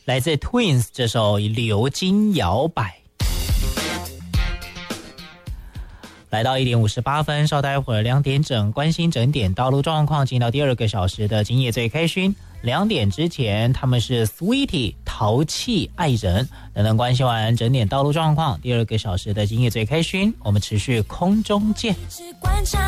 来自 Twins 这首《流金摇摆》。来到1点58分，稍待会儿2点整，关心整点道路状况，进到第2个小时的今夜最开心。2点之前，他们是 Sweetie 淘气爱人。等等关心完整点道路状况，第2个小时的今夜最开心，我们持续空中见。